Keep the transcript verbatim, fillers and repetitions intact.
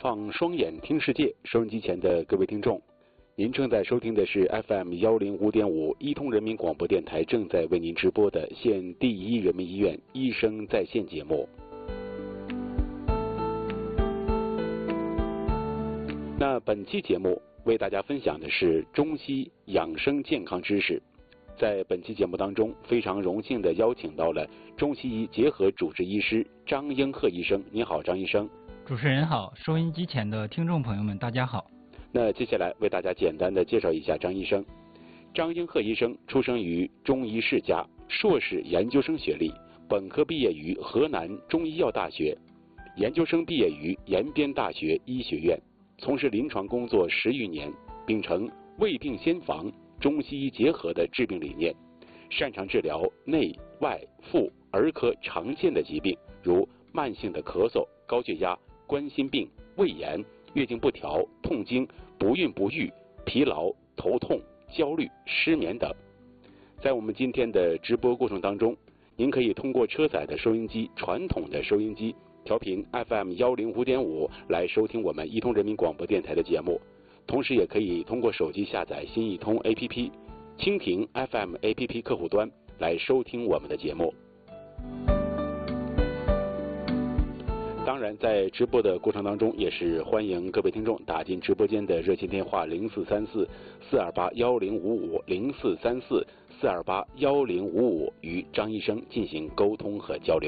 放双眼听世界，收音机前的各位听众，您正在收听的是 F M 一零五点五一通人民广播电台正在为您直播的县第一人民医院医生在线节目。那本期节目为大家分享的是中西养生健康知识。在本期节目当中，非常荣幸地邀请到了中西医结合主治医师张英鹤医生。你好，张医生。 主持人好，收音机前的听众朋友们，大家好。 那接下来为大家简单的介绍一下张医生。张英鹤医生出生于中医世家，硕士研究生学历，本科毕业于河南中医药大学，研究生毕业于延边大学医学院，从事临床工作十余年，秉承未病先防、中西医结合的治病理念，擅长治疗内外妇儿科常见的疾病，如慢性的咳嗽、高血压、冠心病、胃炎、月经不调、痛经、不孕不育、疲劳、头痛、焦虑、失眠等。在我们今天的直播过程当中，您可以通过车载的收音机、传统的收音机调频 F M 一零五点五来收听我们一通人民广播电台的节目，同时也可以通过手机下载新一通 A P P、蜻蜓 F M A P P 客户端来收听我们的节目。当然，在直播的过程当中，也是欢迎各位听众打进直播间的热线电话零四三四四二八幺零五五零四三四四二八幺零五五与张医生进行沟通和交流。